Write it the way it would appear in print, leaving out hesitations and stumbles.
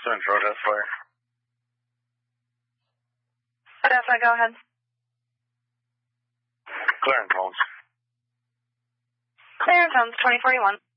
Central, that's fire. Odessa, go ahead. Clarence Holmes. Clarence Holmes, 2041.